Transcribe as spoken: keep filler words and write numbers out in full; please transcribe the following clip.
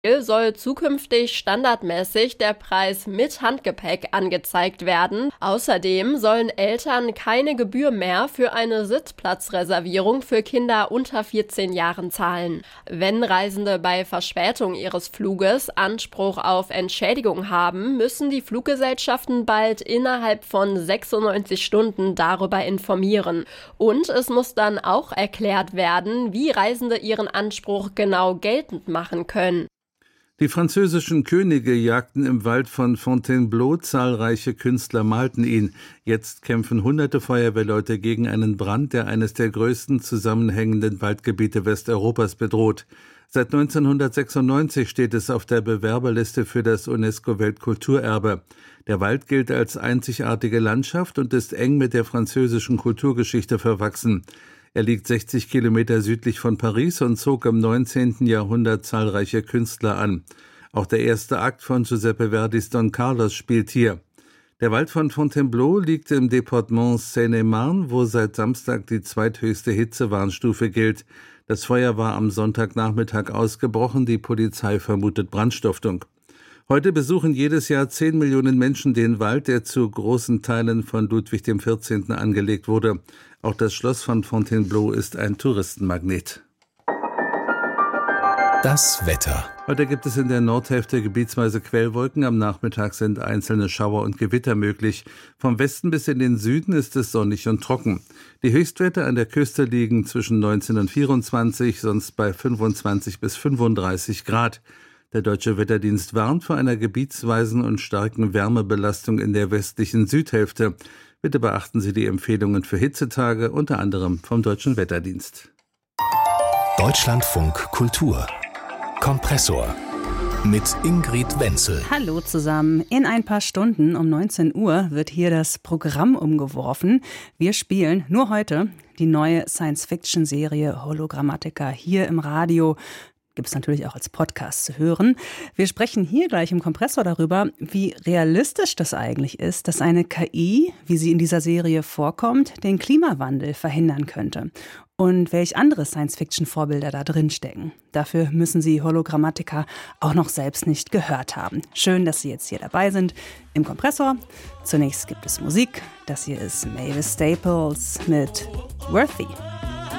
Soll zukünftig standardmäßig der Preis mit Handgepäck angezeigt werden. Außerdem sollen Eltern keine Gebühr mehr für eine Sitzplatzreservierung für Kinder unter vierzehn Jahren zahlen. Wenn Reisende bei Verspätung ihres Fluges Anspruch auf Entschädigung haben, müssen die Fluggesellschaften bald innerhalb von sechsundneunzig Stunden darüber informieren. Und es muss dann auch erklärt werden, wie Reisende ihren Anspruch genau geltend machen können. Die französischen Könige jagten im Wald von Fontainebleau, zahlreiche Künstler malten ihn. Jetzt kämpfen hunderte Feuerwehrleute gegen einen Brand, der eines der größten zusammenhängenden Waldgebiete Westeuropas bedroht. Seit neunzehnhundertsechsundneunzig steht es auf der Bewerberliste für das UNESCO-Weltkulturerbe. Der Wald gilt als einzigartige Landschaft und ist eng mit der französischen Kulturgeschichte verwachsen. Er liegt sechzig Kilometer südlich von Paris und zog im neunzehnten Jahrhundert zahlreiche Künstler an. Auch der erste Akt von Giuseppe Verdis Don Carlos spielt hier. Der Wald von Fontainebleau liegt im Departement Seine-et-Marne, wo seit Samstag die zweithöchste Hitzewarnstufe gilt. Das Feuer war am Sonntagnachmittag ausgebrochen, die Polizei vermutet Brandstiftung. Heute besuchen jedes Jahr zehn Millionen Menschen den Wald, der zu großen Teilen von Ludwig dem vierzehnten angelegt wurde. Auch das Schloss von Fontainebleau ist ein Touristenmagnet. Das Wetter. Heute gibt es in der Nordhälfte gebietsweise Quellwolken. Am Nachmittag sind einzelne Schauer und Gewitter möglich. Vom Westen bis in den Süden ist es sonnig und trocken. Die Höchstwerte an der Küste liegen zwischen neunzehn und vierundzwanzig, sonst bei fünfundzwanzig bis fünfunddreißig Grad. Der Deutsche Wetterdienst warnt vor einer gebietsweisen und starken Wärmebelastung in der westlichen Südhälfte. Bitte beachten Sie die Empfehlungen für Hitzetage, unter anderem vom Deutschen Wetterdienst. Deutschlandfunk Kultur. Kompressor mit Ingrid Wenzel. Hallo zusammen. In ein paar Stunden um neunzehn Uhr wird hier das Programm umgeworfen. Wir spielen nur heute die neue Science-Fiction-Serie Hologrammatica hier im Radio. Gibt es natürlich auch als Podcast zu hören. Wir sprechen hier gleich im Kompressor darüber, wie realistisch das eigentlich ist, dass eine K I, wie sie in dieser Serie vorkommt, den Klimawandel verhindern könnte. Und welche andere Science-Fiction-Vorbilder da drin stecken. Dafür müssen Sie Hologrammatica auch noch selbst nicht gehört haben. Schön, dass Sie jetzt hier dabei sind im Kompressor. Zunächst gibt es Musik. Das hier ist Mavis Staples mit Worthy.